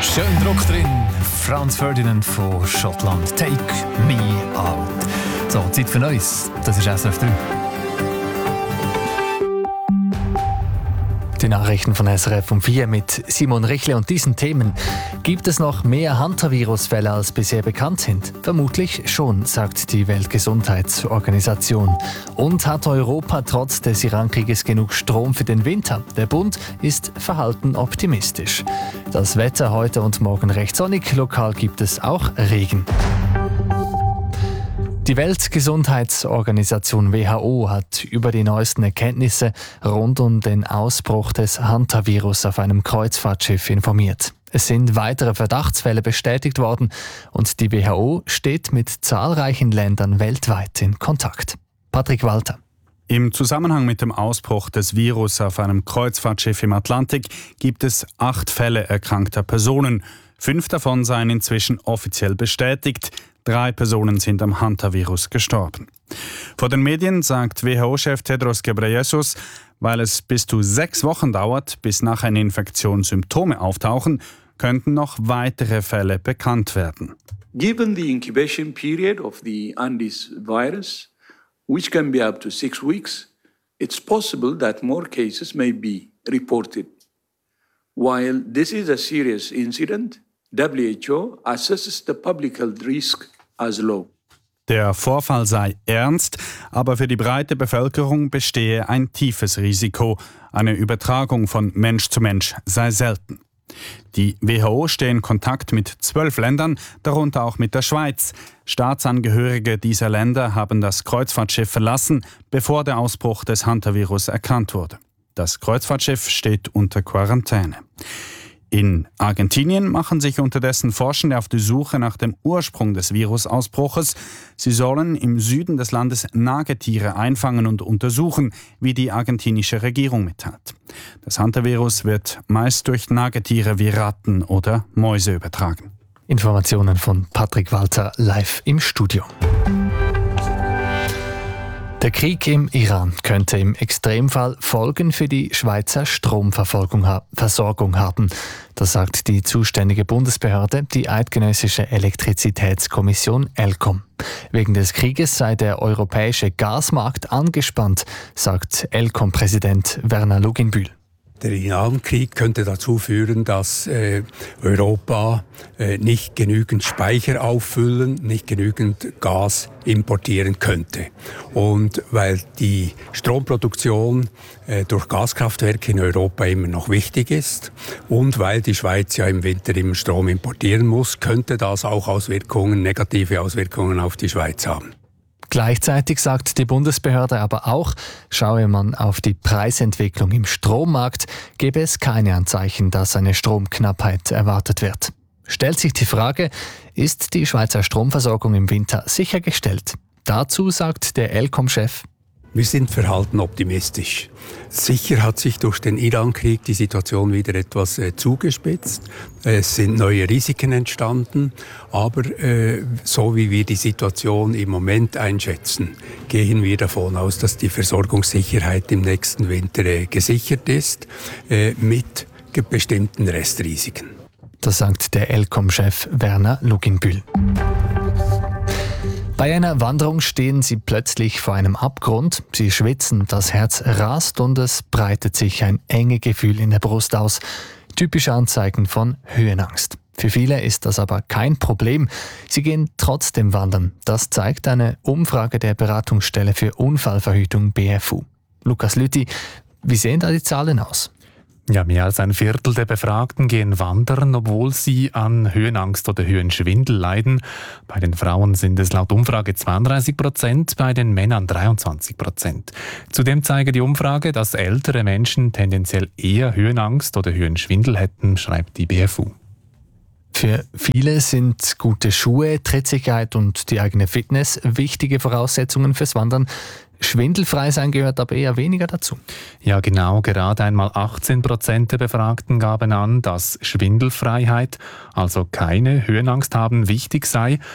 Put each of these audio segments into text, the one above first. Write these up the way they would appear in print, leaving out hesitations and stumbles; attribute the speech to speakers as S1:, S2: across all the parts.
S1: schön Druck drin. Franz Ferdinand von Schottland. Take me out. So, Zeit für Neues. Das ist SRF 3. Die Nachrichten von SRF um 4 mit Simon Richle und diesen Themen. Gibt es noch mehr Hantavirus-Fälle, als bisher bekannt sind? Vermutlich schon, sagt die Weltgesundheitsorganisation. Und hat Europa trotz des Iran-Krieges genug Strom für den Winter? Der Bund ist verhalten optimistisch. Das Wetter heute und morgen recht sonnig, lokal gibt es auch Regen. Die Weltgesundheitsorganisation WHO hat über die neuesten Erkenntnisse rund um den Ausbruch des Hantavirus auf einem Kreuzfahrtschiff informiert. Es sind weitere Verdachtsfälle bestätigt worden und die WHO steht mit zahlreichen Ländern weltweit in Kontakt. Patrick Walter.
S2: Im Zusammenhang mit dem Ausbruch des Virus auf einem Kreuzfahrtschiff im Atlantik gibt es 8 Fälle erkrankter Personen. 5 davon seien inzwischen offiziell bestätigt. 3 Personen sind am Hantavirus gestorben. Vor den Medien sagt WHO-Chef Tedros Ghebreyesus, weil es bis zu 6 Wochen dauert, bis nach einer Infektion Symptome auftauchen, könnten noch weitere Fälle bekannt werden.
S3: Given the incubation period of the Andes virus, which can be up to 6 weeks, it's possible that more cases may be reported. While this is a serious incident, WHO assesses the public health risk as low.
S2: Der Vorfall sei ernst, aber für die breite Bevölkerung bestehe ein tiefes Risiko. Eine Übertragung von Mensch zu Mensch sei selten. Die WHO steht in Kontakt mit 12 Ländern, darunter auch mit der Schweiz. Staatsangehörige dieser Länder haben das Kreuzfahrtschiff verlassen, bevor der Ausbruch des Hantavirus erkannt wurde. Das Kreuzfahrtschiff steht unter Quarantäne. In Argentinien machen sich unterdessen Forschende auf die Suche nach dem Ursprung des Virusausbruches. Sie sollen im Süden des Landes Nagetiere einfangen und untersuchen, wie die argentinische Regierung mitteilt. Das Hantavirus wird meist durch Nagetiere wie Ratten oder Mäuse übertragen.
S1: Informationen von Patrick Walter live im Studio. Der Krieg im Iran könnte im Extremfall Folgen für die Schweizer Stromversorgung haben. Das sagt die zuständige Bundesbehörde, die Eidgenössische Elektrizitätskommission ElCom. Wegen des Krieges sei der europäische Gasmarkt angespannt, sagt ElCom-Präsident Werner Luginbühl.
S4: Der Iran-Krieg könnte dazu führen, dass Europa nicht genügend Speicher auffüllen, nicht genügend Gas importieren könnte. Und weil die Stromproduktion durch Gaskraftwerke in Europa immer noch wichtig ist und weil die Schweiz ja im Winter immer Strom importieren muss, könnte das auch negative Auswirkungen auf die Schweiz haben.
S1: Gleichzeitig sagt die Bundesbehörde aber auch, schaue man auf die Preisentwicklung im Strommarkt, gebe es keine Anzeichen, dass eine Stromknappheit erwartet wird. Stellt sich die Frage, ist die Schweizer Stromversorgung im Winter sichergestellt? Dazu sagt der ElCom-Chef:
S4: Wir sind verhalten optimistisch. Sicher hat sich durch den Iran-Krieg die Situation wieder etwas zugespitzt. Es sind neue Risiken entstanden. Aber so wie wir die Situation im Moment einschätzen, gehen wir davon aus, dass die Versorgungssicherheit im nächsten Winter gesichert ist, mit bestimmten Restrisiken.
S1: Das sagt der ElCom-Chef Werner Luginbühl. Bei einer Wanderung stehen sie plötzlich vor einem Abgrund. Sie schwitzen, das Herz rast und es breitet sich ein enges Gefühl in der Brust aus. Typische Anzeichen von Höhenangst. Für viele ist das aber kein Problem. Sie gehen trotzdem wandern. Das zeigt eine Umfrage der Beratungsstelle für Unfallverhütung BFU. Lukas Lüthi, wie sehen da die Zahlen aus?
S5: Ja, mehr als ein Viertel der Befragten gehen wandern, obwohl sie an Höhenangst oder Höhenschwindel leiden. Bei den Frauen sind es laut Umfrage 32%, bei den Männern 23%. Zudem zeige die Umfrage, dass ältere Menschen tendenziell eher Höhenangst oder Höhenschwindel hätten, schreibt die BFU.
S1: Für viele sind gute Schuhe, Trittsicherheit und die eigene Fitness wichtige Voraussetzungen fürs Wandern. Schwindelfrei sein gehört aber eher weniger dazu.
S5: Ja, genau. Gerade einmal 18% der Befragten gaben an, dass Schwindelfreiheit, also keine Höhenangst haben, wichtig sei.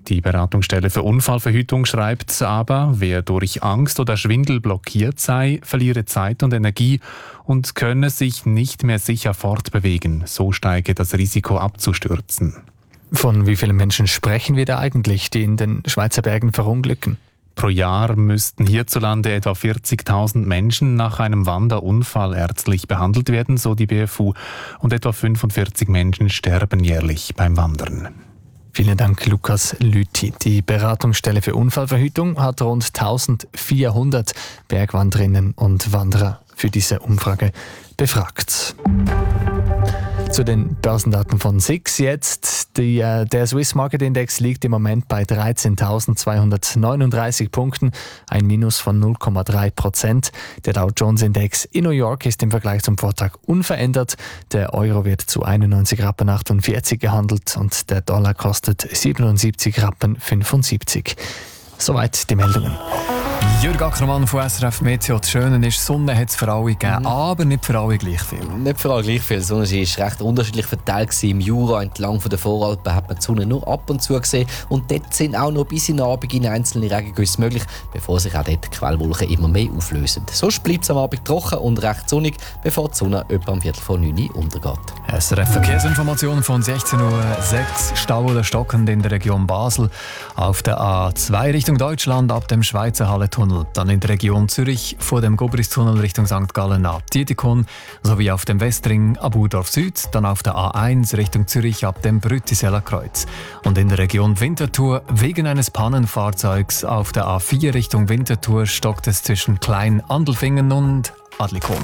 S5: Die Beratungsstelle für Unfallverhütung schreibt aber, wer durch Angst oder Schwindel blockiert sei, verliere Zeit und Energie und könne sich nicht mehr sicher fortbewegen. So steige das Risiko abzustürzen.
S1: Von wie vielen Menschen sprechen wir da eigentlich, die in den Schweizer Bergen verunglücken?
S5: Pro Jahr müssten hierzulande etwa 40.000 Menschen nach einem Wanderunfall ärztlich behandelt werden, so die BFU, und etwa 45 Menschen sterben jährlich beim Wandern.
S1: Vielen Dank, Lukas Lüthi. Die Beratungsstelle für Unfallverhütung hat rund 1400 Bergwanderinnen und Wanderer für diese Umfrage befragt. Zu den Börsendaten von SIX jetzt. Der Swiss Market Index liegt im Moment bei 13.239 Punkten, ein Minus von 0,3%. Der Dow Jones Index in New York ist im Vergleich zum Vortag unverändert. Der Euro wird zu 91,48 Rappen gehandelt und der Dollar kostet 77,75 Rappen. Soweit die Meldungen.
S6: Jürg Ackermann von SRF Meteo. Das Schöne ist, Sonne hat es für alle gegeben, aber nicht für alle gleich viel.
S7: Nicht für alle gleich viel. Die Sonne war recht unterschiedlich verteilt. Im Jura entlang der Voralpen hat man die Sonne nur ab und zu gesehen. Und dort sind auch noch bis in den Abend in einzelne Regengüsse möglich, bevor sich auch dort die Quellwolken immer mehr auflösen. Sonst bleibt es am Abend trocken und recht sonnig, bevor die Sonne etwa um 8:45 untergeht.
S6: SRF Verkehrsinformation von 16:06 Uhr. Stau oder stockend in der Region Basel. Auf der A2 Richtung Deutschland ab dem Schweizer Hallentunnel. Dann in der Region Zürich vor dem Gobristunnel Richtung St. Gallen ab Dietikon, sowie auf dem Westring ab Urdorf Süd, dann auf der A1 Richtung Zürich ab dem Brüttiseller Kreuz. Und in der Region Winterthur wegen eines Pannenfahrzeugs auf der A4 Richtung Winterthur stockt es zwischen Klein-Andelfingen und Adlikon.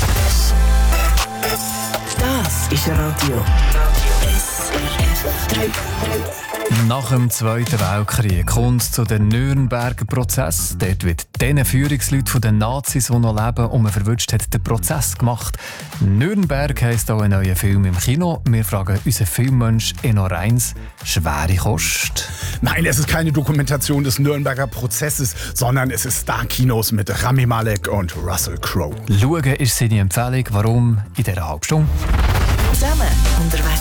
S8: Das ist Radio SRF 3.
S6: Nach dem Zweiten Weltkrieg kommt es zu den Nürnberger Prozess. Dort wird diesen Führungsleuten der Nazis, die noch leben und man verwünscht hat, den Prozess gemacht. Nürnberg heisst auch ein neuer Film im Kino. Wir fragen unseren Filmmensch Enno Reins: schwere Kost?
S9: Nein, es ist keine Dokumentation des Nürnberger Prozesses, sondern es ist Star-Kinos mit Rami Malek und Russell Crowe.
S6: Schauen ist seine Empfehlung. Warum? In dieser halben Stunde.
S8: Zusammen unterwegs.